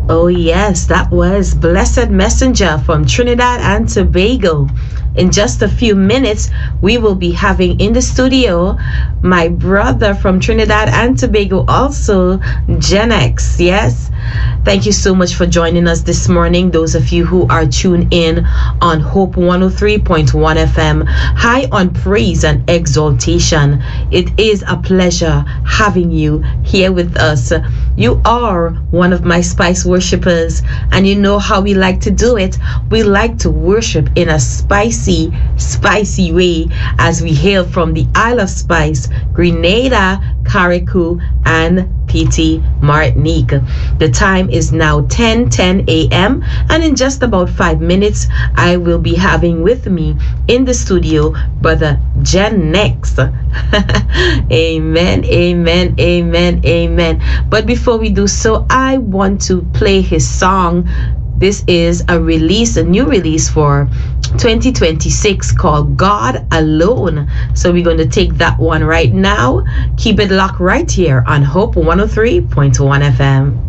Oh, yes, that was Blessed Messenger from Trinidad and Tobago. In just a few minutes, we will be having in the studio my brother from Trinidad and Tobago, also Gen X. Yes. Thank you so much for joining us this morning. Those of you who are tuned in on Hope 103.1 FM, high on praise and exaltation. It is a pleasure having you here with us. You are one of my spice worshipers, and you know how we like to do it. We like to worship in a spicy way as we hail from the Isle of Spice, Grenada, Carriacou, and Petite Martinique. The time is now 10:10 a.m. and in just about 5 minutes, I will be having with me in the studio Brother Gen X. Amen, amen, amen, amen. But before we do so, I want to play his song. This is a new release for 2026 called God Alone. So we're going to take that one right now. Keep it locked right here on Hope 103.1 FM.